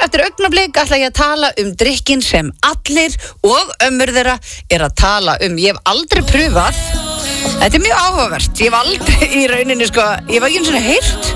eftir augnablik ætla ég að tala drykkin sem allir og ömmur þeirra að tala Ég hef aldrei pröfað. Þetta mjög áhugavert. Ég hef aldrei í rauninni, ég hef ekki einu sinni heyrt